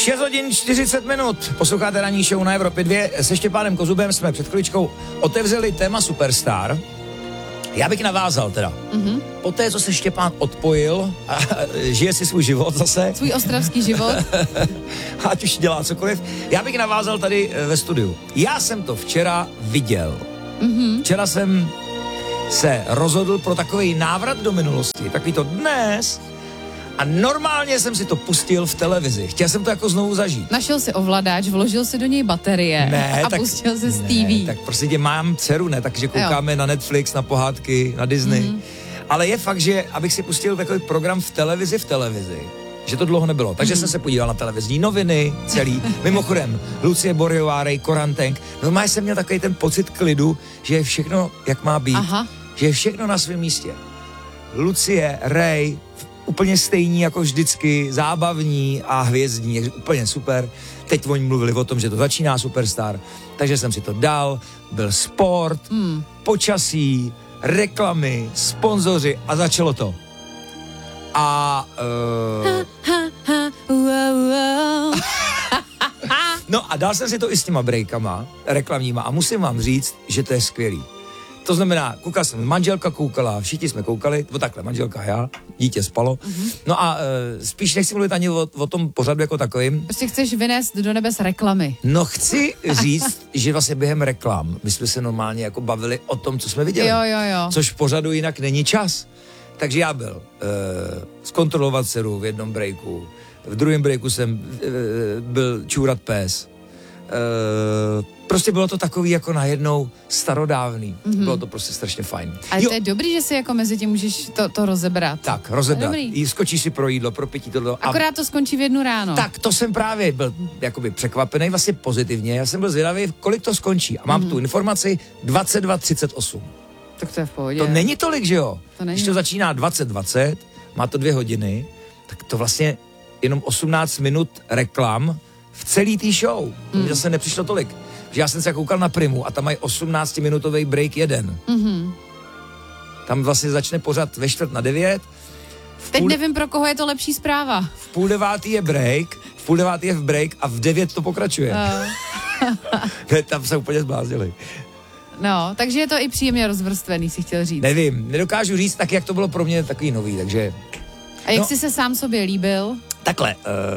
6 hodin 40 minut. Posloucháte ranní show na Evropě 2. Se Štěpánem Kozubem jsme před chviličkou otevřeli téma Superstar. Já bych navázal teda. Poté, co se Štěpán odpojil a žije si svůj život zase. Svůj ostravský život. Ať už dělá cokoliv. Já bych navázal tady ve studiu. Já jsem to včera viděl. Včera jsem se rozhodl pro takový návrat do minulosti. Takový to dnes. A normálně jsem si to pustil v televizi. Chtěl jsem to jako znovu zažít. Našel si ovladač, vložil si do něj baterie a pustil si z TV. Tak prostě tě mám dceru, ne? Takže koukáme na Netflix, na pohádky, na Disney. Ale je fakt, že abych si pustil takový program v televizi, že to dlouho nebylo. Takže jsem se podíval na televizní noviny celý. Mimochodem, Lucie Borijová, Ray Korantenk. Normálně jsem měl takový ten pocit klidu, že je všechno, jak má být. Že je všechno na svém místě. Lucie, Ray, úplně stejní jako vždycky, zábavní a hvězdní, takže úplně super. Teď oni mluvili o tom, že to začíná Superstar, takže jsem si to dal, byl sport, počasí, reklamy, sponzoři a začalo to. A no a dal jsem si to i s těma breakama, reklamníma a musím vám říct, že to je skvělý. To znamená, koukal jsem, manželka koukala, všichni jsme koukali, bo takhle, manželka a já, dítě spalo. No a spíš nechci mluvit ani o tom pořadu jako takovým. Prostě chceš vynést do nebes reklamy. No chci říct, že vlastně během reklam my jsme se normálně jako bavili o tom, co jsme viděli. Jo. Což v pořadu jinak není čas. Takže já byl zkontrolovat dceru v jednom breaku, v druhém breaku jsem byl čůrat pes. Prostě bylo to takový jako najednou starodávný. Bylo to prostě strašně fajn. Ale to je dobrý, že si jako mezi tím můžeš to rozebrat. Tak, rozebrat. Skočíš si pro jídlo, pro pití tohle. Akorát to skončí v 1 ráno. Tak, to jsem právě byl jakoby překvapený, vlastně pozitivně. Já jsem byl zvědavý, kolik to skončí. A mám tu informaci 22:38. Tak to je v pohodě. To není tolik, že jo? To není. Když to začíná 20:20, má to 2 hodiny, tak to vlastně jenom 18 minut reklam v celý té show. Mně zase nepřišlo tolik. Že já jsem se koukal na Primu a tam mají 18-minutový break jeden. Tam vlastně začne pořad ve 8:45. Teď nevím, pro koho je to lepší zpráva. V 8:30 je break, v 8:30 je v break a v 9 to pokračuje. Tam se úplně zbláznili. No, takže je to i příjemně rozvrstvený, si chtěl říct. Nevím, nedokážu říct tak, jak to bylo pro mě takový nový, takže... A jak jsi se sám sobě líbil? Takhle,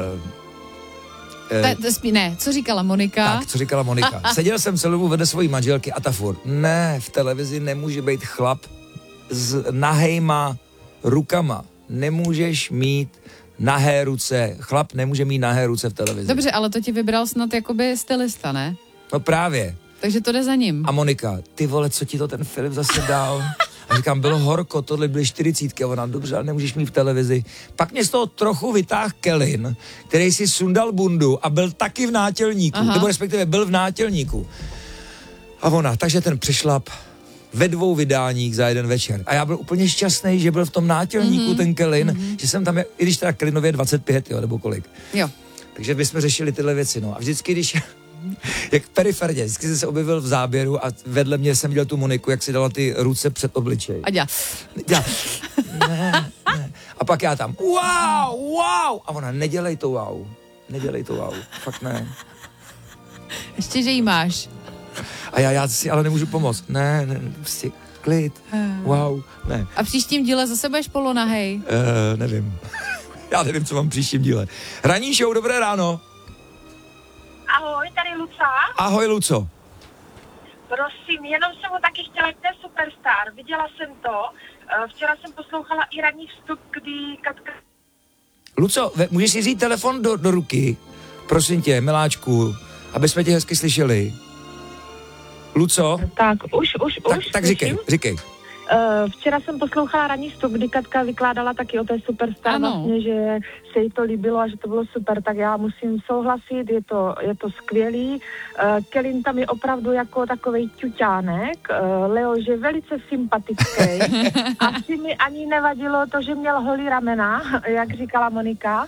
co říkala Monika? Tak, co říkala Monika. Seděl jsem celou dobu vedle svojí manželky a ta furt, ne, v televizi nemůže být chlap s nahejma rukama. Nemůžeš mít nahé ruce. Chlap nemůže mít nahé ruce v televizi. Dobře, ale to ti vybral snad jakoby stylista, ne? No právě. Takže to jde za ním. A Monika, ty vole, co ti to ten Filip zase dal? A říkám, bylo horko, tohle byly 40. A ona, dobře, ale nemůžeš mít v televizi. Pak mě z toho trochu vytáhl Kelin, který si sundal bundu a byl taky v nátělníku. Nebo respektive byl v nátělníku. A ona, takže ten přešlap ve 2 vydáních za jeden večer. A já byl úplně šťastný, že byl v tom nátělníku ten Kelin, že jsem tam, i když teda Kelinově 25, jo, nebo kolik. Jo. Takže bychom řešili tyhle věci, no. A vždycky, když... jak periferně, vždycky jsem se objevil v záběru a vedle mě jsem viděl tu Moniku, jak si dala ty ruce před obličej. A dělá. Ne. A pak já tam, wow. A ona, nedělej to wow. Fakt ne. Ještě, že jí máš. A já si ale nemůžu pomoct. Ne, prostě klid. Wow, ne. A v příštím díle zase budeš polonahej? Nevím. Já nevím, co mám v příštím díle. Ranní show, dobré ráno. Ahoj, tady Luca. Ahoj, Luco. Prosím, jenom jsem ho taky chtěla, jak to je Superstar. Viděla jsem to. Včera jsem poslouchala i ranní vstup, kdy Katka... Luco, můžeš si vzít telefon do ruky? Prosím tě, miláčku, aby jsme tě hezky slyšeli. Luco? Tak, už. Tak říkej. Včera jsem poslouchala ranní vstup, kdy Katka vykládala taky o té Superstar, ano. vlastně, že se jí to líbilo a že to bylo super, tak já musím souhlasit, je to skvělý. Kelin tam je opravdu jako takovej ťuťánek, Leo, že je velice sympatický. Asi mi ani nevadilo to, že měl holý ramena, jak říkala Monika.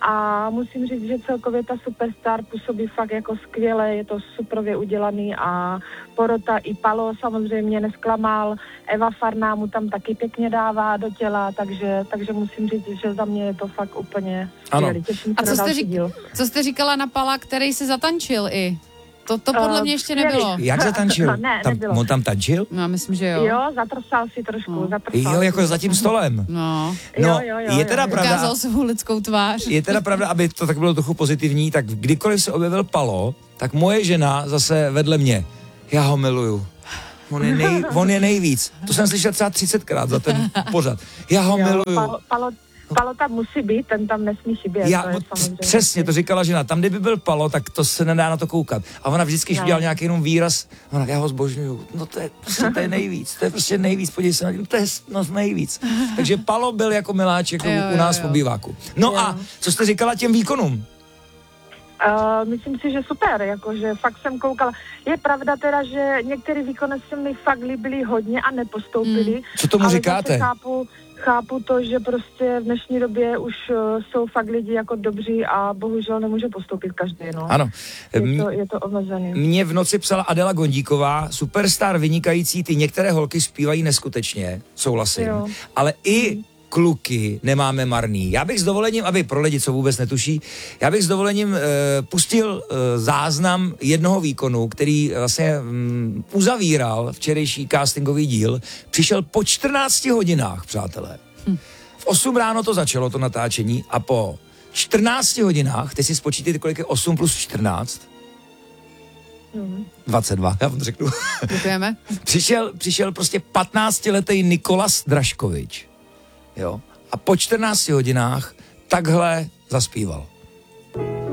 A musím říct, že celkově ta Superstar působí fakt jako skvěle, je to suprově udělaný a porota i Palo samozřejmě nesklamal, Eva Farná mu tam taky pěkně dává do těla, takže musím říct, že za mě je to fakt úplně skvělý. Těším se na další díl. Co jste říkala na Pala, který si zatančil i? To podle mě ještě nebylo. Jak zatančil? Nebylo. On tam tančil? No, myslím, že jo. Jo, zatrsal si trošku. Jo, jako za tím stolem. No. Je teda pravda. Ukázal svou lidskou tvář. Je teda pravda, aby to tak bylo trochu pozitivní, tak kdykoliv se objevil Palo, tak moje žena zase vedle mě. Já ho miluju. On je nejvíc. To jsem slyšel třeba 30krát za ten pořad. Já ho miluju. Palo tam musí být, ten tam nesmí chybět. Přesně, to říkala žena. Tam, kdyby byl Palo, tak to se nedá na to koukat. A ona vždycky, když udělal nějaký jenom výraz, ona, já ho zbožňuju. No to je nejvíc, to je prostě nejvíc, podívej se na tím, to je nejvíc. Takže Palo byl jako miláček u nás v obýváku. No a co jste říkala těm výkonům? Myslím si, že super, jakože fakt jsem koukala. Je pravda teda, že některé výkony se mi fakt líbily hodně a nepostoupily. Co tomu říkáte? Chápu to, že prostě v dnešní době už jsou fakt lidi jako dobří a bohužel nemůže postoupit každý, no. Ano. Je to omezený. Mně v noci psala Adela Gondíková, Superstar vynikající, ty některé holky zpívají neskutečně, souhlasím, ale i kluky nemáme marný. Já bych s dovolením, aby pro lidi, co vůbec netuší, já bych s dovolením pustil záznam jednoho výkonu, který vlastně uzavíral včerejší castingový díl. Přišel po 14 hodinách, přátelé. V 8 ráno to začalo, to natáčení, a po 14 hodinách, teď si spočítejte, kolik je 8 plus 14? 22, já vám to řeknu. Děkujeme. Přišel prostě 15letý Nikolas Draškovič. Jo? A po 14 hodinách takhle zaspíval.